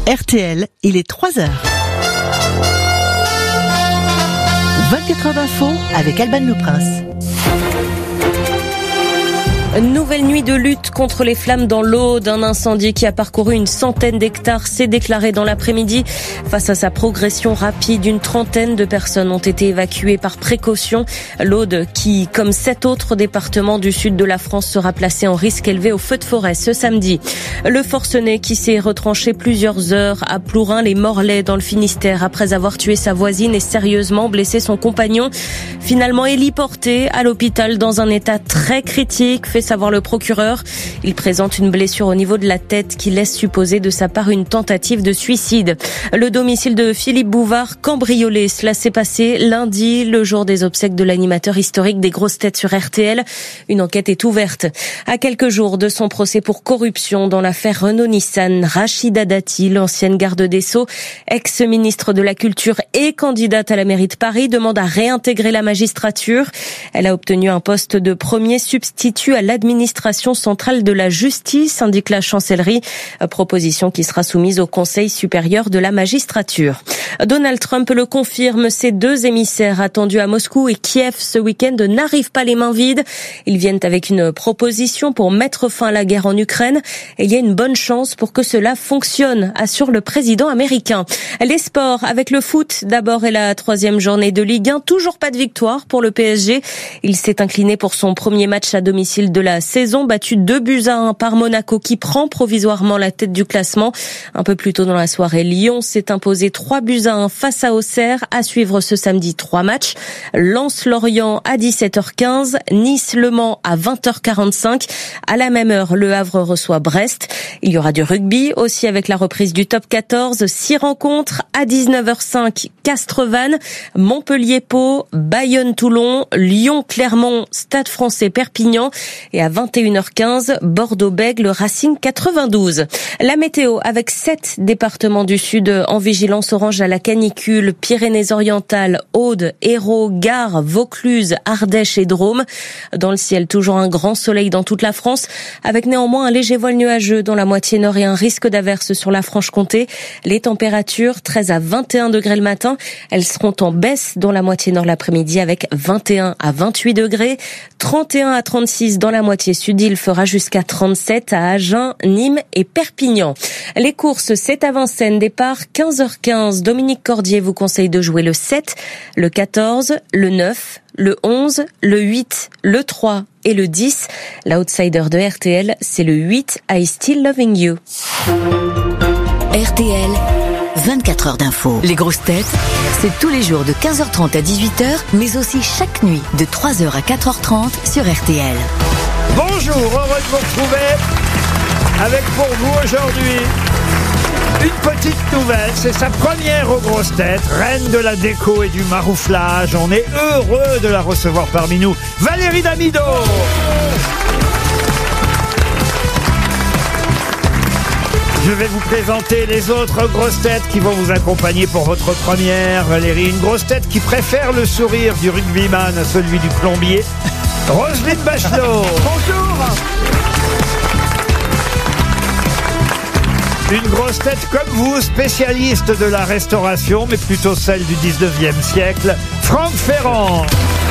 RTL, il est 3h. 24 heures d'info avec Alban Le Prince. Nouvelle nuit de lutte contre les flammes dans l'Aude. Un incendie qui a parcouru une centaine d'hectares s'est déclaré dans l'après-midi. Face à sa progression rapide, une trentaine de personnes ont été évacuées par précaution. L'Aude, qui, comme 7 autres départements du sud de la France, sera placée en risque élevé au feu de forêt ce samedi. Le forcené qui s'est retranché plusieurs heures à Plourin-les-Morlaix dans le Finistère après avoir tué sa voisine et sérieusement blessé son compagnon. Finalement héliporté à l'hôpital dans un état très critique, fait savoir le procureur. Il présente une blessure au niveau de la tête qui laisse supposer de sa part une tentative de suicide. Le domicile de Philippe Bouvard cambriolé. Cela s'est passé lundi, le jour des obsèques de l'animateur historique des grosses têtes sur RTL. Une enquête est ouverte. À quelques jours de son procès pour corruption dans l'affaire Renault-Nissan, Rachida Dati, l'ancienne garde des Sceaux, ex-ministre de la Culture et candidate à la mairie de Paris, demande à réintégrer la magistrature. Elle a obtenu un poste de premier substitut à l'administration centrale de la justice, indique la chancellerie, proposition qui sera soumise au Conseil supérieur de la magistrature. Donald Trump le confirme, ses 2 émissaires attendus à Moscou et Kiev ce week-end n'arrivent pas les mains vides. Ils viennent avec une proposition pour mettre fin à la guerre en Ukraine et il y a une bonne chance pour que cela fonctionne, assure le président américain. Les sports avec le foot d'abord et la 3e journée de Ligue 1, toujours pas de victoire pour le PSG. Il s'est incliné pour son premier match à domicile de la saison, battu 2-1 par Monaco qui prend provisoirement la tête du classement. Un peu plus tôt dans la soirée, Lyon s'est imposé 3-1 face à Auxerre. À suivre ce samedi 3 matchs. Lens-Lorient à 17h15, Nice-Le Mans à 20h45. À la même heure, Le Havre reçoit Brest. Il y aura du rugby aussi avec la reprise du top 14. 6 rencontres à 19h05, Castres-Vannes, Montpellier-Pau, Bayonne-Toulon, Lyon-Clermont, Stade Français Perpignan et à 21h15, Bordeaux-Bègles, Racing 92. La météo avec 7 départements du sud en vigilance orange à la canicule, Pyrénées-Orientales, Aude, Hérault, Gard, Vaucluse, Ardèche et Drôme. Dans le ciel, toujours un grand soleil dans toute la France, avec néanmoins un léger voile nuageux dans la moitié nord et un risque d'averse sur la Franche-Comté. Les températures, 13 à 21 degrés le matin, elles seront en baisse dans la moitié nord l'après-midi avec 21 à 28 degrés, 31 à 36 dans la moitié sud, il fera jusqu'à 37 à Agen, Nîmes et Perpignan. Les courses, c'est à Vincennes, départ 15h15. Dominique Cordier vous conseille de jouer le 7, le 14, le 9, le 11, le 8, le 3 et le 10. L'outsider de RTL, c'est le 8, I Still Loving You. RTL, 24 heures d'info. Les grosses têtes, c'est tous les jours de 15h30 à 18h, mais aussi chaque nuit de 3h à 4h30 sur RTL. Bonjour, heureux de vous retrouver avec pour vous aujourd'hui une petite nouvelle. C'est sa première aux grosses têtes, reine de la déco et du marouflage. On est heureux de la recevoir parmi nous, Valérie Damido. Je vais vous présenter les autres grosses têtes qui vont vous accompagner pour votre première, Valérie. Une grosse tête qui préfère le sourire du rugbyman à celui du plombier, Roselyne Bachelot. Bonjour. Une grosse tête comme vous, spécialiste de la restauration, mais plutôt celle du 19e siècle, Franck Ferrand.